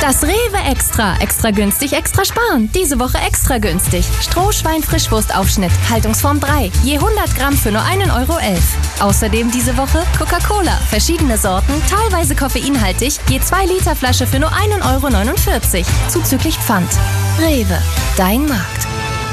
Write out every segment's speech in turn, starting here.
Das Rewe Extra. Extra günstig, extra sparen. Diese Woche extra günstig. Strohschwein-Frischwurstaufschnitt. Haltungsform 3. Je 100 Gramm für nur 1,11 Euro. Außerdem diese Woche Coca-Cola. Verschiedene Sorten, teilweise koffeinhaltig. Je 2 Liter Flasche für nur 1,49 Euro. Zuzüglich Pfand. Rewe. Dein Markt.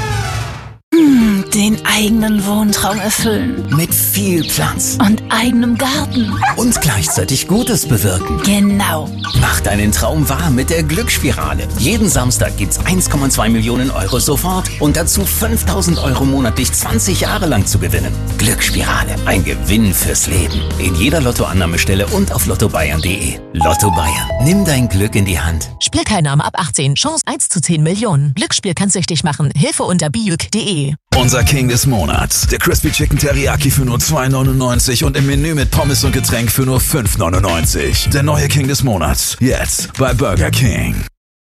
Den eigenen Wohntraum erfüllen. Mit viel Platz. Und eigenem Garten. Und gleichzeitig Gutes bewirken. Genau. Mach deinen Traum wahr mit der Glücksspirale. Jeden Samstag gibt's 1,2 Millionen Euro sofort und dazu 5.000 Euro monatlich 20 Jahre lang zu gewinnen. Glücksspirale. Ein Gewinn fürs Leben. In jeder Lottoannahmestelle und auf lottobayern.de. Lotto Bayern. Nimm dein Glück in die Hand. Spielteilnahme ab 18. Chance 1 zu 10 Millionen. Glücksspiel kann süchtig machen. Hilfe unter biuk.de. Unser King des Monats. Der Crispy Chicken Teriyaki für nur 2,99 und im Menü mit Pommes und Getränk für nur 5,99. Der neue King des Monats. Jetzt bei Burger King.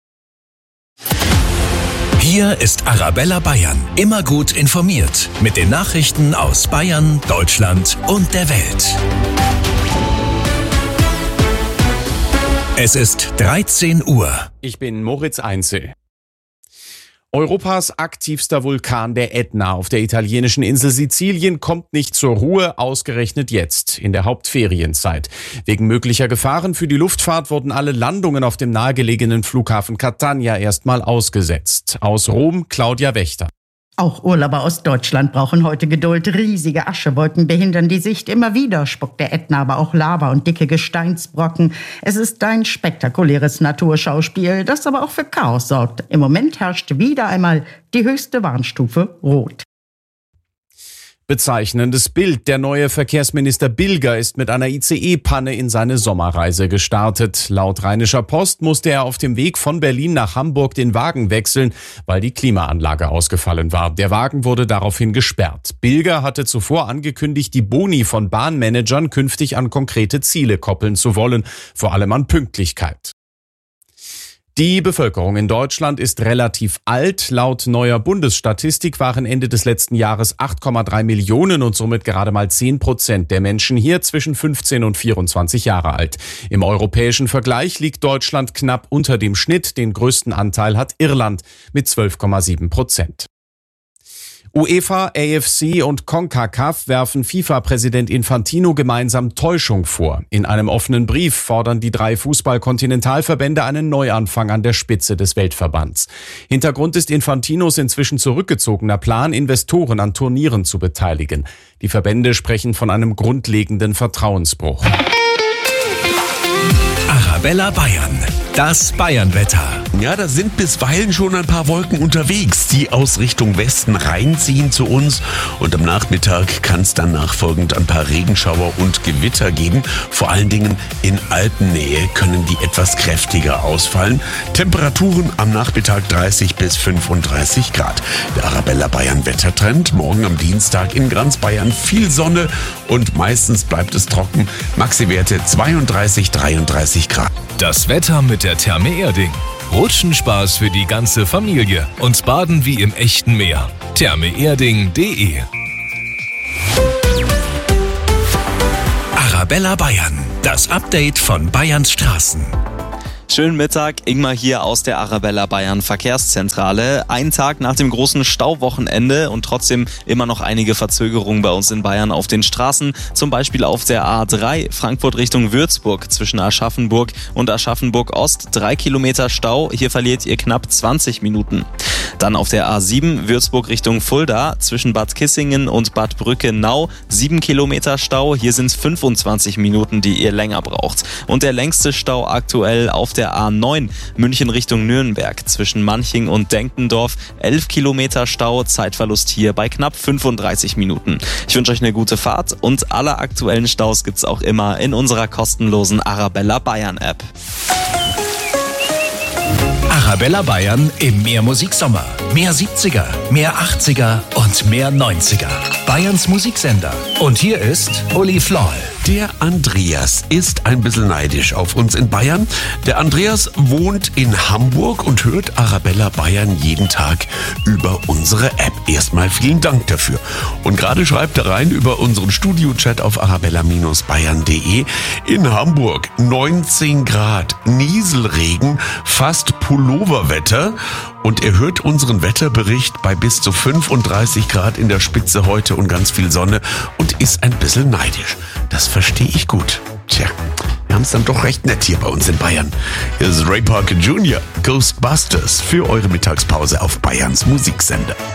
Hier ist Arabella Bayern. Immer gut informiert. Mit den Nachrichten aus Bayern, Deutschland und der Welt. Es ist 13 Uhr. Ich bin Moritz Einzel. Europas aktivster Vulkan, der Ätna auf der italienischen Insel Sizilien, kommt nicht zur Ruhe, ausgerechnet jetzt, in der Hauptferienzeit. Wegen möglicher Gefahren für die Luftfahrt wurden alle Landungen auf dem nahegelegenen Flughafen Catania erstmal ausgesetzt. Aus Rom, Claudia Wächter. Auch Urlauber aus Deutschland brauchen heute Geduld. Riesige Aschewolken behindern die Sicht. Immer wieder spuckt der Ätna aber auch Lava und dicke Gesteinsbrocken. Es ist ein spektakuläres Naturschauspiel, das aber auch für Chaos sorgt. Im Moment herrscht wieder einmal die höchste Warnstufe Rot. Bezeichnendes Bild. Der neue Verkehrsminister Bilger ist mit einer ICE-Panne in seine Sommerreise gestartet. Laut Rheinischer Post musste er auf dem Weg von Berlin nach Hamburg den Wagen wechseln, weil die Klimaanlage ausgefallen war. Der Wagen wurde daraufhin gesperrt. Bilger hatte zuvor angekündigt, die Boni von Bahnmanagern künftig an konkrete Ziele koppeln zu wollen, vor allem an Pünktlichkeit. Die Bevölkerung in Deutschland ist relativ alt. Laut neuer Bundesstatistik waren Ende des letzten Jahres 8,3 Millionen und somit gerade mal 10% der Menschen hier zwischen 15 und 24 Jahre alt. Im europäischen Vergleich liegt Deutschland knapp unter dem Schnitt. Den größten Anteil hat Irland mit 12,7%. UEFA, AFC und CONCACAF werfen FIFA-Präsident Infantino gemeinsam Täuschung vor. In einem offenen Brief fordern die 3 Fußball-Kontinentalverbände einen Neuanfang an der Spitze des Weltverbands. Hintergrund ist Infantinos inzwischen zurückgezogener Plan, Investoren an Turnieren zu beteiligen. Die Verbände sprechen von einem grundlegenden Vertrauensbruch. Arabella Bayern. Das Bayernwetter. Ja, da sind bisweilen schon ein paar Wolken unterwegs, die aus Richtung Westen reinziehen zu uns. Und am Nachmittag kann es dann nachfolgend ein paar Regenschauer und Gewitter geben. Vor allen Dingen in Alpennähe können die etwas kräftiger ausfallen. Temperaturen am Nachmittag 30 bis 35 Grad. Der Arabella Bayern Wettertrend. Morgen am Dienstag in ganz Bayern viel Sonne und meistens bleibt es trocken. Maxi-Werte 32, 33 Grad. Das Wetter mit der Therme Erding. Rutschenspaß für die ganze Familie und Baden wie im echten Meer. thermeerding.de. Arabella Bayern. Das Update von Bayerns Straßen. Schönen Mittag, Ingmar hier aus der Arabella Bayern Verkehrszentrale. Ein Tag nach dem großen Stauwochenende und trotzdem immer noch einige Verzögerungen bei uns in Bayern auf den Straßen. Zum Beispiel auf der A3 Frankfurt Richtung Würzburg zwischen Aschaffenburg und Aschaffenburg Ost. 3 Kilometer Stau, hier verliert ihr knapp 20 Minuten. Dann auf der A7 Würzburg Richtung Fulda zwischen Bad Kissingen und Bad Brückenau. 7 Kilometer Stau, hier sind es 25 Minuten, die ihr länger braucht. Und der längste Stau aktuell auf der A9 München Richtung Nürnberg zwischen Manching und Denkendorf. 11 Kilometer Stau, Zeitverlust hier bei knapp 35 Minuten. Ich wünsche euch eine gute Fahrt und alle aktuellen Staus gibt's auch immer in unserer kostenlosen Arabella Bayern App. Arabella Bayern im Mehrmusiksommer. Mehr 70er, mehr 80er und mehr 90er. Bayerns Musiksender. Und hier ist Uli Floll. Der Andreas ist ein bisschen neidisch auf uns in Bayern. Der Andreas wohnt in Hamburg und hört Arabella Bayern jeden Tag über unsere App. Erstmal vielen Dank dafür. Und gerade schreibt er rein über unseren Studio-Chat auf arabella-bayern.de. In Hamburg 19 Grad, Nieselregen, fast Pulloverwetter. Und er hört unseren Wetterbericht bei bis zu 35 Grad in der Spitze heute und ganz viel Sonne und ist ein bisschen neidisch. Das verstehe ich gut. Tja, wir haben es dann doch recht nett hier bei uns in Bayern. Hier ist Ray Parker Jr., Ghostbusters, für eure Mittagspause auf Bayerns Musiksender.